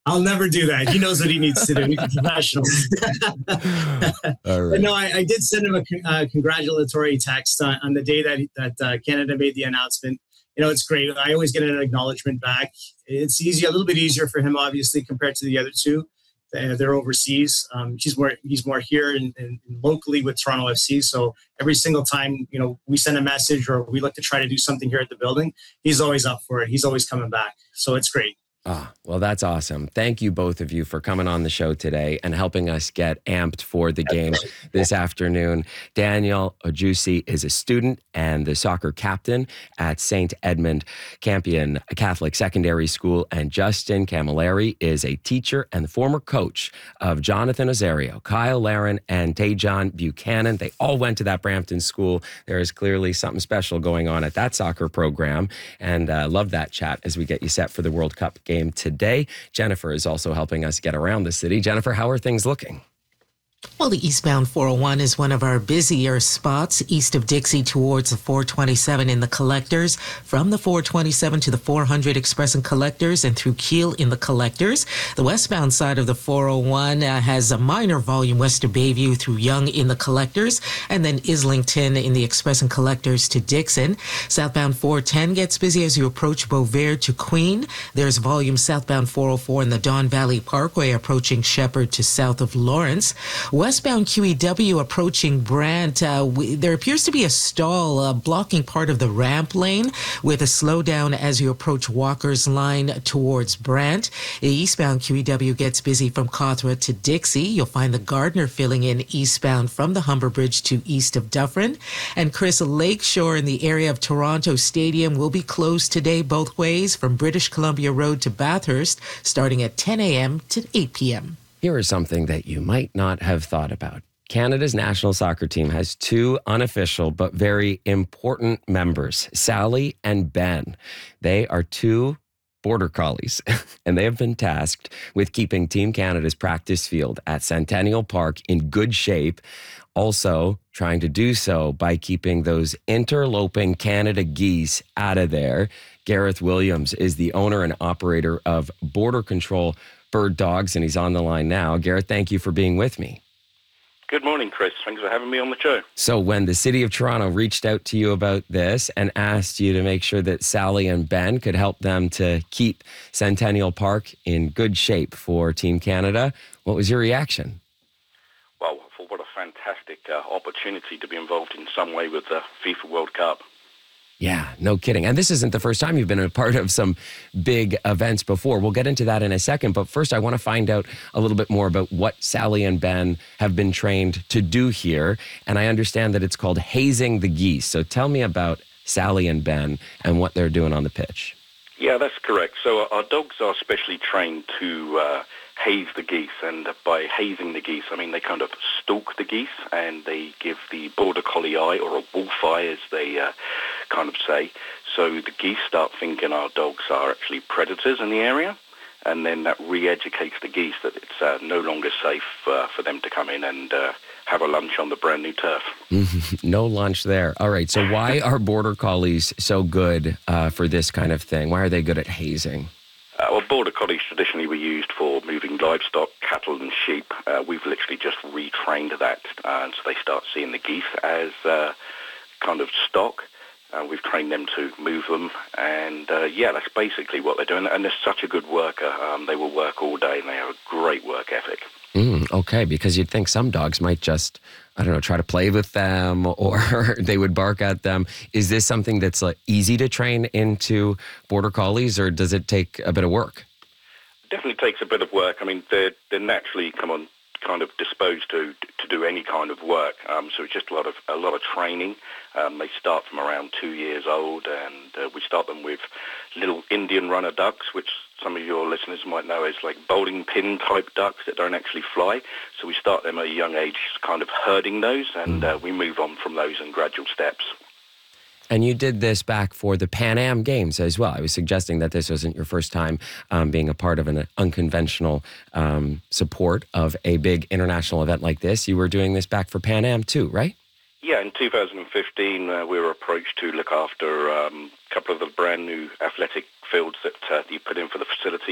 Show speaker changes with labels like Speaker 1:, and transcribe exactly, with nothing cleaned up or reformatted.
Speaker 1: I'll never do that. He knows what he needs to do. He's a professional.
Speaker 2: All
Speaker 1: But
Speaker 2: right.
Speaker 1: no, I, I did send him a uh, congratulatory text on, on the day that that uh, Canada made the announcement. You know, it's great. I always get an acknowledgement back. It's easy, a little bit easier for him, obviously, compared to the other two. Uh, they're overseas. Um, he's more he's more here and locally with Toronto F C. So every single time, you know, we send a message or we look to try to do something here at the building, he's always up for it. He's always coming back. So it's great.
Speaker 2: Ah, well, that's awesome. Thank you, both of you, for coming on the show today and helping us get amped for the game this afternoon. Daniel Ojusi is a student and the soccer captain at Saint Edmund Campion Catholic Secondary School, and Justin Camilleri is a teacher and the former coach of Jonathan Osario, Kyle Laren, and Tejan Buchanan. They all went to that Brampton school. There is clearly something special going on at that soccer program, and uh, love that chat as we get you set for the World Cup game today. Jennifer is also helping us get around the city. Jennifer, how are things looking?
Speaker 3: Well, the eastbound four oh one is one of our busier spots east of Dixie towards the four twenty-seven in the collectors, from the four twenty-seven to the four hundred Express and collectors, and through Keele in the collectors. The westbound side of the four oh one uh, has a minor volume west of Bayview through Young in the collectors, and then Islington in the Express and collectors to Dixon. Southbound four ten gets busy as you approach Beauvais to Queen. There's volume southbound four oh four in the Don Valley Parkway approaching Shepherd to south of Lawrence. Westbound Q E W approaching Brant, uh, we, there appears to be a stall uh, blocking part of the ramp lane with a slowdown as you approach Walker's Line towards Brant. Eastbound Q E W gets busy from Cawthra to Dixie. You'll find the Gardner filling in eastbound from the Humber Bridge to east of Dufferin. And Chris, Lakeshore in the area of Toronto Stadium will be closed today both ways from British Columbia Road to Bathurst, starting at ten a.m. to eight p.m.
Speaker 2: Here is something that you might not have thought about. Canada's national soccer team has two unofficial but very important members, Sally and Ben. They are two border collies, and they have been tasked with keeping Team Canada's practice field at Centennial Park in good shape, also trying to do so by keeping those interloping Canada geese out of there. Gareth Williams is the owner and operator of Border Control Bird Dogs, and he's on the line now. Gareth, thank you for being with me.
Speaker 4: Good morning, Chris. Thanks for having me on the show.
Speaker 2: So when the city of Toronto reached out to you about this and asked you to make sure that Sally and Ben could help them to keep Centennial Park in good shape for Team Canada, what was your reaction?
Speaker 4: Well, for what a fantastic uh, opportunity to be involved in some way with the FIFA World Cup.
Speaker 2: Yeah, no kidding. And this isn't the first time you've been a part of some big events before. We'll get into that in a second. But first, I want to find out a little bit more about what Sally and Ben have been trained to do here. And I understand that it's called hazing the geese. So tell me about Sally and Ben and what they're doing on the pitch.
Speaker 4: Yeah, that's correct. So our dogs are specially trained to uh, haze the geese. And by hazing the geese, I mean they kind of stalk the geese and they give the border collie eye, or a wolf eye, as they uh, kind of say. So the geese start thinking our dogs are actually predators in the area, and then that re-educates the geese that it's uh, no longer safe uh, for them to come in and uh, have a lunch on the brand new turf.
Speaker 2: No lunch there. All right, so why are border collies so good uh, for this kind of thing? Why are they good at hazing?
Speaker 4: Uh, well, border collies traditionally were used for moving livestock, cattle and sheep. Uh, we've literally just retrained that, uh, and so they start seeing the geese as uh, kind of stock. Uh, we've trained them to move them, and uh, yeah, that's basically what they're doing. And they're such a good worker. Um, they will work all day, and they have a great work ethic.
Speaker 2: Mm, okay, because you'd think some dogs might just, I don't know, try to play with them, or they would bark at them. Is this something that's like easy to train into border collies, or does it take a bit of work?
Speaker 4: Definitely takes a bit of work. I mean, they're, they're naturally come on, kind of disposed to to do any kind of work. Um, so it's just a lot of a lot of training. Um, they start from around two years old, and uh, we start them with little Indian runner ducks, which some of your listeners might know as like bowling pin type ducks that don't actually fly. So we start them at a young age, kind of herding those, and uh, we move on from those in gradual steps.
Speaker 2: And you did this back for the Pan Am Games as well. I was suggesting that this wasn't your first time um, being a part of an unconventional um, support of a big international event like this. You were doing this back for Pan Am too, right?
Speaker 4: Yeah, in two thousand fifteen, uh, we were approached to look after um, a couple of the brand new athletic fields that uh, you put in for the facility.